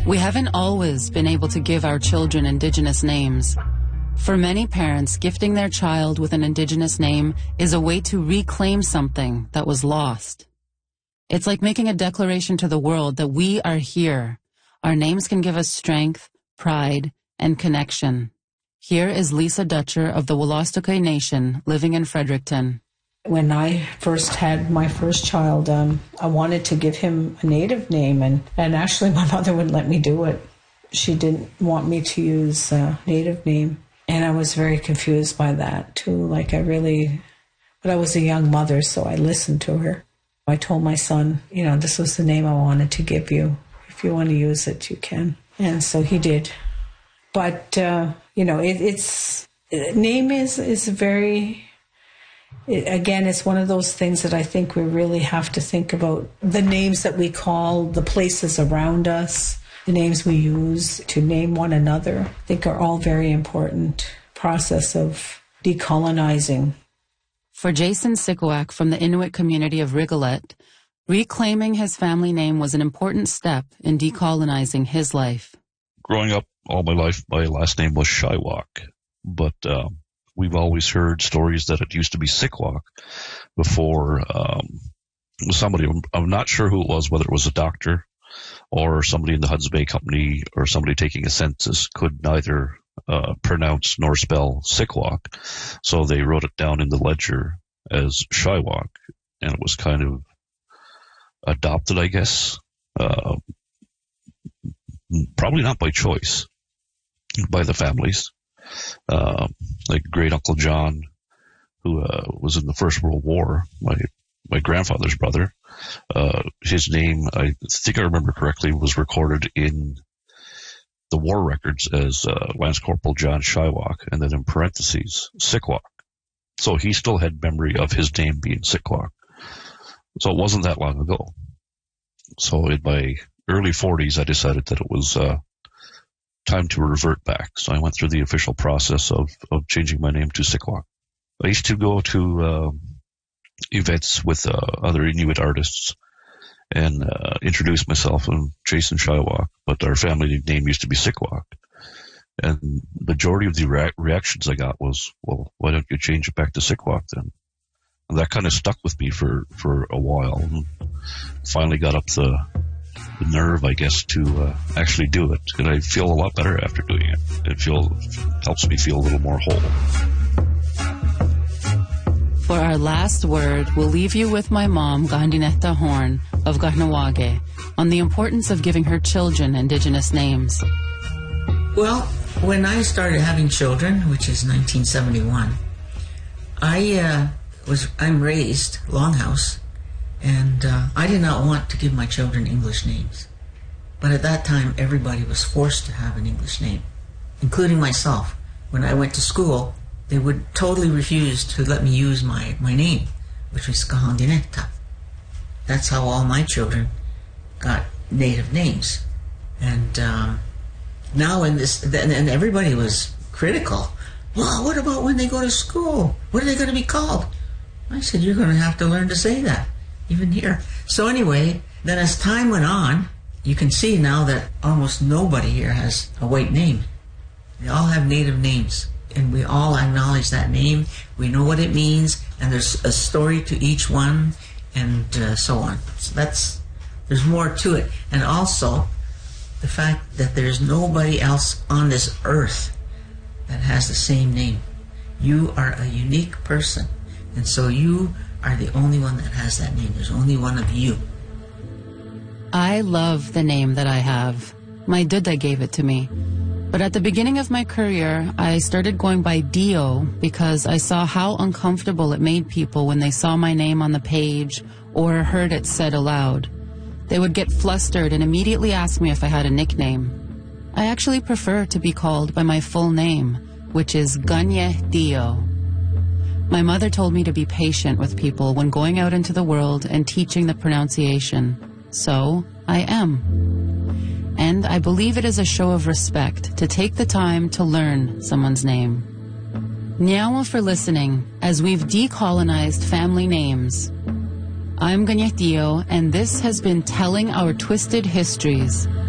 We haven't always been able to give our children Indigenous names. For many parents, gifting their child with an Indigenous name is a way to reclaim something that was lost. It's like making a declaration to the world that we are here. Our names can give us strength, pride, and connection. Here is Lisa Dutcher of the Wolastoqey Nation living in Fredericton. When I first had my first child, I wanted to give him a native name, and actually my mother wouldn't let me do it. She didn't want me to use a native name, and I was very confused by that too. But I was a young mother, so I listened to her. I told my son, this was the name I wanted to give you. If you want to use it, you can. And so he did. But, name is very... Again, it's one of those things that I think we really have to think about. The names that we call the places around us, the names we use to name one another, I think are all very important process of decolonizing. For Jason Sikowak from the Inuit community of Rigolet, reclaiming his family name was an important step in decolonizing his life. Growing up all my life, my last name was Shywak, but we've always heard stories that it used to be Sikwak before somebody, I'm not sure who it was, whether it was a doctor or somebody in the Hudson Bay Company or somebody taking a census could neither pronounce nor spell Sikwak. So they wrote it down in the ledger as Shywak, and it was kind of adopted, I guess. Probably not by choice, by the families. Like great Uncle John, who was in the First World War, my grandfather's brother. His name, I think I remember correctly, was recorded in the war records as Lance Corporal John Shywak, and then in parentheses, Sikwak. So he still had memory of his name being Sikwak. So it wasn't that long ago. So in my early 40s, I decided that it was time to revert back. So I went through the official process of changing my name to Sikwak. I used to go to events with other Inuit artists and introduce myself. I'm Jason Shywak, but our family name used to be Sikwak. And the majority of the reactions I got was, well, why don't you change it back to Sikwak then? And that kind of stuck with me for a while. And finally got up the nerve, I guess, to actually do it. And I feel a lot better after doing it. It helps me feel a little more whole. For our last word, we'll leave you with my mom, Gahandineta Horn of Kahnawake, on the importance of giving her children Indigenous names. Well, when I started having children, which is 1971, I'm raised Longhouse, and I did not want to give my children English names. But at that time, everybody was forced to have an English name, including myself. When I went to school, they would totally refuse to let me use my name, which was Gahandineta. That's how all my children got native names. And now in this, and everybody was critical. Well, what about when they go to school? What are they going to be called? I said, you're going to have to learn to say that, even here. So anyway, then as time went on, you can see now that almost nobody here has a white name. They all have native names, and we all acknowledge that name. We know what it means, and there's a story to each one, and so on. So there's more to it. And also, the fact that there's nobody else on this earth that has the same name. You are a unique person, and so you are the only one that has that name. There's only one of you. I love the name that I have. My Duda gave it to me. But at the beginning of my career, I started going by Dio because I saw how uncomfortable it made people when they saw my name on the page or heard it said aloud. They would get flustered and immediately ask me if I had a nickname. I actually prefer to be called by my full name, which is Ganye Dio. My mother told me to be patient with people when going out into the world and teaching the pronunciation. So I am. And I believe it is a show of respect to take the time to learn someone's name. Nyawa for listening as we've decolonized family names. I'm Ganyetio, and this has been Telling Our Twisted Histories.